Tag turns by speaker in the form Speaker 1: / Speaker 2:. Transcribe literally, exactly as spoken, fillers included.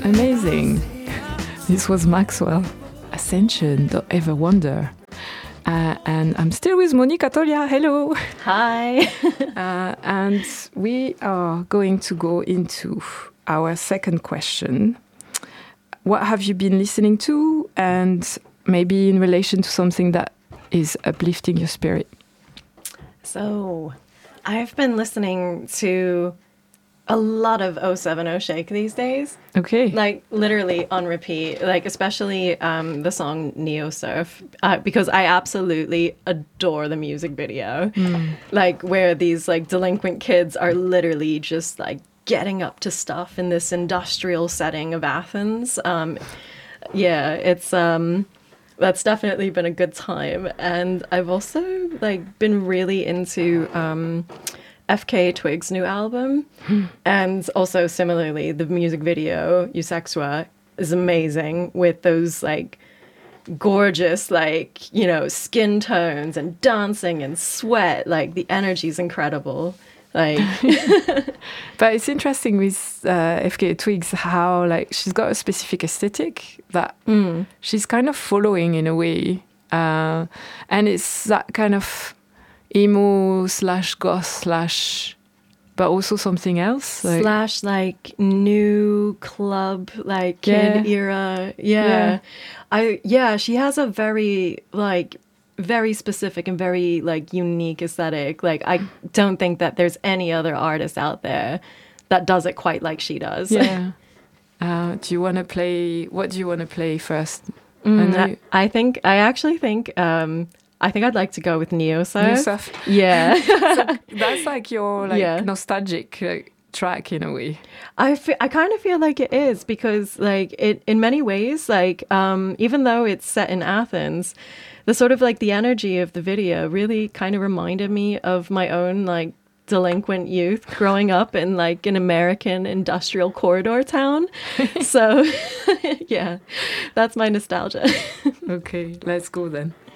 Speaker 1: Amazing. This was Maxwell. Ascension, Don't Ever Wonder. Uh, and I'm still with Monica Tolia. Hello.
Speaker 2: Hi.
Speaker 1: uh, and we are going to go into our second question. What have you been listening to? And maybe in relation to something that is uplifting your spirit.
Speaker 2: So I've been listening to a lot of oh seven oh Shake these days.
Speaker 1: Okay.
Speaker 2: Like literally on repeat, like especially um, the song Neo Surf, uh, because I absolutely adore the music video. Mm. Like where these like delinquent kids are literally just like getting up to stuff in this industrial setting of Athens. Um, yeah, it's... Um, That's definitely been a good time. And I've also like been really into um, F K Twig's new album. And also similarly, the music video, Eusexua, is amazing with those like gorgeous, like, you know, skin tones and dancing and sweat. Like the energy is incredible. Like,
Speaker 1: but it's interesting with uh, F K Twigs how like she's got a specific aesthetic that mm. she's kind of following in a way, uh, and it's that kind of emo slash goth slash, but also something else like,
Speaker 2: slash like new club like kid
Speaker 1: yeah.
Speaker 2: era. Yeah. yeah, I yeah she has a very like. very specific and very like unique aesthetic. Like I don't think that there's any other artist out there that does it quite like she does.
Speaker 1: Yeah. uh, do you want to play? What do you want to play first?
Speaker 2: Mm, I, I think I actually think um, I think I'd like to go with Neo Surf.
Speaker 1: Neo Surf.
Speaker 2: Yeah.
Speaker 1: So that's like your like
Speaker 2: yeah.
Speaker 1: nostalgic like, track in a way.
Speaker 2: I fe- I kind of feel like it is because like it in many ways like um, even though it's set in Athens, the sort of like the energy of the video really kind of reminded me of my own like delinquent youth growing up in like an American industrial corridor town. So yeah, that's my nostalgia.
Speaker 1: Okay, let's go then.